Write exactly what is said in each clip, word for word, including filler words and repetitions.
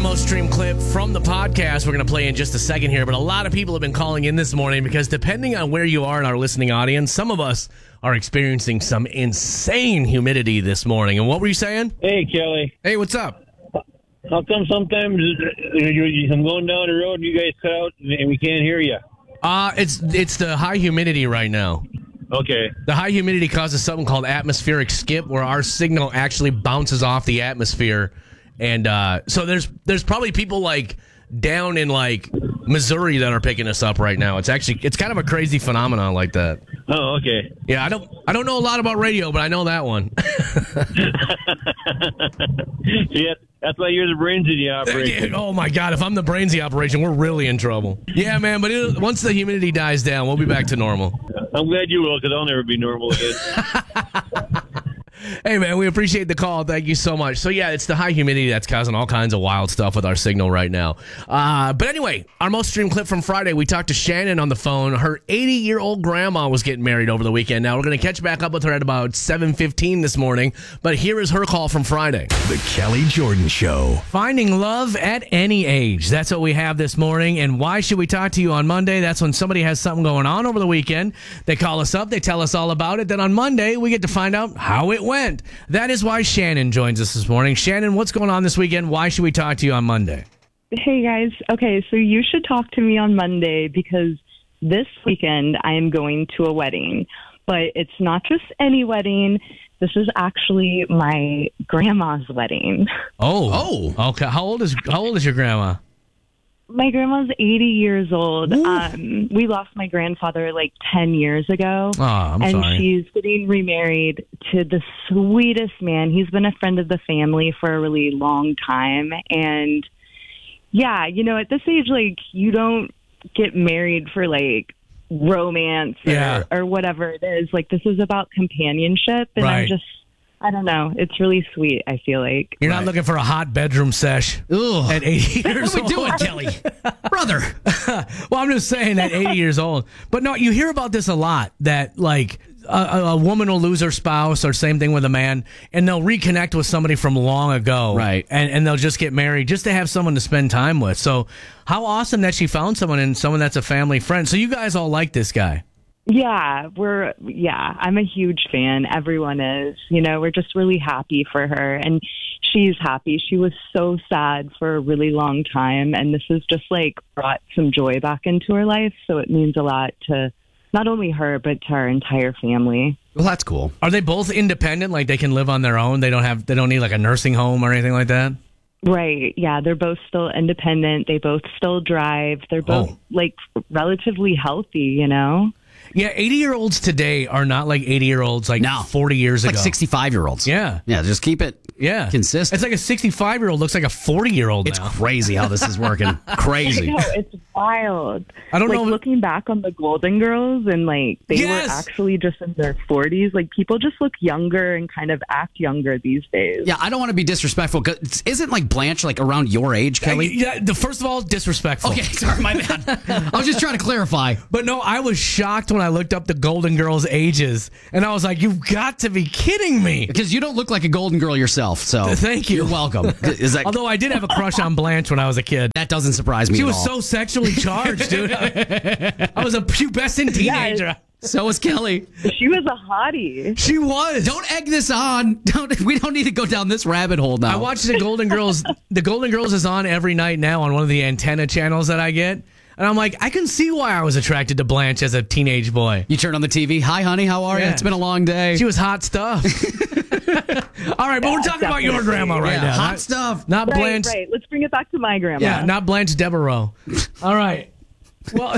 most streamed clip from the podcast we're going to play in just a second here, but a lot of people have been calling in this morning because depending on where you are in our listening audience, some of us are experiencing some insane humidity this morning. And what were you saying? Hey, Kelly. Hey, what's up? How come sometimes I'm going down the road and you guys cut out and we can't hear you? Uh, it's it's the high humidity right now. Okay. The high humidity causes something called atmospheric skip, where our signal actually bounces off the atmosphere. And uh, so there's there's probably people like down in like Missouri that are picking us up right now. It's actually it's kind of a crazy phenomenon like that. Oh, okay. Yeah, I don't I don't know a lot about radio, but I know that one. Yeah, that's why you're the brains of the operation. Oh my God! If I'm the brains of the operation, we're really in trouble. Yeah, man. But it, once the humidity dies down, we'll be back to normal. I'm glad you will, because I'll never be normal again. Hey, man, we appreciate the call. Thank you so much. So, yeah, it's the high humidity that's causing all kinds of wild stuff with our signal right now. Uh, but anyway, our most streamed clip from Friday, we talked to Shannon on the phone. Her eighty-year-old grandma was getting married over the weekend. Now, we're going to catch back up with her at about seven fifteen this morning. But here is her call from Friday. The Kelly Jordan Show. Finding love at any age. That's what we have this morning. And why should we talk to you on Monday? That's when somebody has something going on over the weekend. They call us up. They tell us all about it. Then on Monday, we get to find out how it went. That is why Shannon joins us this morning. Shannon, what's going on this weekend? Why should we talk to you on Monday? Hey, guys. Okay, so you should talk to me on Monday because this weekend I am going to a wedding. But it's not just any wedding. This is actually my grandma's wedding. Oh. Oh. Okay. How old is how old is your grandma? My grandma's eighty years old. Um, we lost my grandfather like ten years ago. Oh, I'm and sorry. she's getting remarried to the sweetest man. He's been a friend of the family for a really long time. And yeah, you know, at this age, like, you don't get married for like romance or, Yeah. or whatever it is. Like, this is about companionship. And Right. I'm just, I don't know. It's really sweet, I feel like. You're not looking for a hot bedroom sesh Ugh. at eighty years What are we old. doing, Kelly? Brother. Well, I'm just saying at eighty years old. But no, you hear about this a lot, that like a, a a woman will lose her spouse, or same thing with a man, and they'll reconnect with somebody from long ago. Right. And, and they'll just get married just to have someone to spend time with. So how awesome that she found someone, and someone that's a family friend. So you guys all like this guy. Yeah, we're, yeah, I'm a huge fan. Everyone is, you know, we're just really happy for her. And she's happy. She was so sad for a really long time. And this has just like brought some joy back into her life. So it means a lot to not only her, but to our entire family. Well, that's cool. Are they both independent? Like they can live on their own? They don't have, they don't need like a nursing home or anything like that? Right. Yeah. They're both still independent. They both still drive. They're both Oh. like relatively healthy, you know? Yeah, eighty-year-olds today are not like eighty-year-olds like No. forty years Like ago. sixty-five-year-olds. Yeah. Yeah, just keep it Yeah. consistent. It's like a sixty-five-year-old looks like a forty-year-old It's now. crazy how this is working. Crazy. No, it's wild. I don't like, know if- looking back on the Golden Girls and like they Yes! were actually just in their forties. Like people just look younger and kind of act younger these days. Yeah, I don't want to be disrespectful. 'Cause isn't like Blanche like around your age, Kelly? Yeah, the first of all, disrespectful. Okay, sorry, my bad. I was just trying to clarify. But no, I was shocked when I looked up the Golden Girls' ages, and I was like, "You've got to be kidding me!" Because you don't look like a golden girl yourself, so Thank you. You're welcome. Is that Although I did have a crush on Blanche when I was a kid. that doesn't surprise me She at was all. so sexually charged, dude. I was a pubescent teenager. So is Kelly. She was a hottie. She was. Don't egg this on. Don't. We don't need to go down this rabbit hole now. I watch the Golden Girls. The Golden Girls is on every night now on one of the antenna channels that I get. And I'm like, I can see why I was attracted to Blanche as a teenage boy. You turn on the T V. Hi, honey. How are you? Yeah. It's been a long day. She was hot stuff. All right, but we're talking about your grandma right Yeah, now. hot not, stuff. Not Right, Blanche. right. Let's bring it back to my grandma. Yeah, not Blanche Devereaux. All right. Well,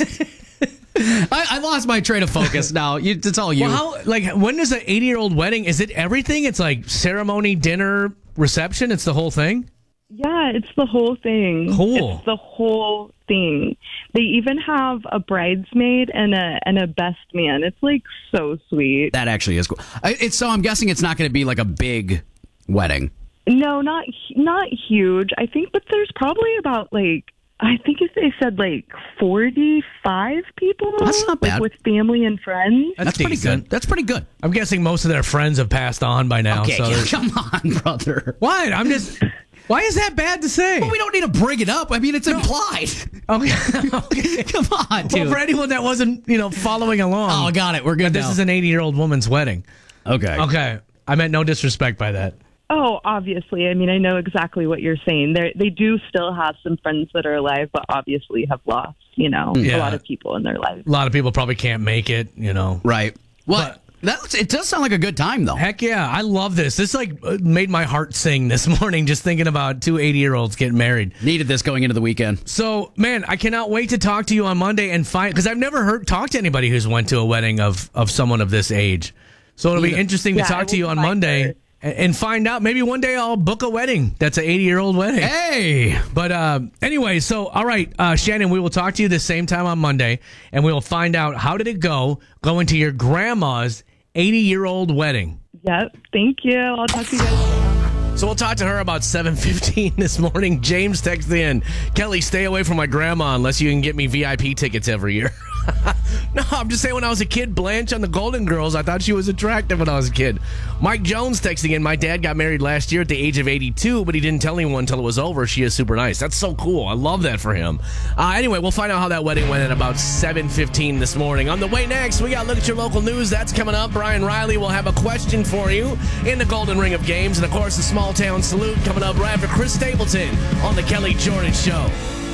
I, I lost my train of focus now. You, it's all you. well, how like when is an eighty-year-old wedding? Is it everything? It's like ceremony, dinner, reception. It's the whole thing. Yeah, it's the whole thing. Cool. It's the whole thing. They even have a bridesmaid and a and a best man. It's like so sweet. That actually is cool. I- It's so I'm guessing it's not going to be like a big wedding. No, not not huge. I think, but there's probably about like I think if they said like forty-five people. That's not like, bad. with family and friends. That's, pretty decent. good. That's pretty good. I'm guessing most of their friends have passed on by now. Okay, so yeah, there's- come on, brother. What? I'm just. Why is that bad to say? Well, we don't need to bring it up. I mean, it's implied. Okay. okay. Come on, dude. Well, for anyone that wasn't, you know, following along. Oh, got it. We're good This now. is an eighty-year-old woman's wedding. Okay. Okay. I meant no disrespect by that. Oh, obviously. I mean, I know exactly what you're saying. They they do still have some friends that are alive, but obviously have lost, you know, Yeah. a lot of people in their lives. A lot of people probably can't make it, you know. Right. Well, But- that, it does sound like a good time, though. Heck yeah, I love this. This like uh, made my heart sing this morning just thinking about two eighty-year-olds getting married. Needed this going into the weekend. So, man, I cannot wait to talk to you on Monday and find because I've never heard talk to anybody who's went to a wedding of of someone of this age. So it'll be Yeah. interesting to Yeah, I talk to will you on find Monday her. and, and find out. Maybe one day I'll book a wedding that's an eighty-year-old wedding. Hey! But uh, anyway, so all right, uh, Shannon, we will talk to you the same time on Monday, and we will find out how did it go going to your grandma's eighty-year-old wedding. Yep. Thank you. I'll talk to you guys. So we'll talk to her about seven fifteen this morning. James texted in, Kelly, stay away from my grandma unless you can get me V I P tickets every year. No, I'm just saying when I was a kid, Blanche on the Golden Girls, I thought she was attractive when I was a kid. Mike Jones texting in, my dad got married last year at the age of eighty-two, but he didn't tell anyone until it was over. She is super nice. That's so cool. I love that for him. Uh, anyway, we'll find out how that wedding went at about seven fifteen this morning. On the way next, we got to look at your local news. That's coming up. Brian Riley will have a question for you in the Golden Ring of Games. And, of course, the Small Town Salute coming up right after Chris Stapleton on the Kelly Jordan Show.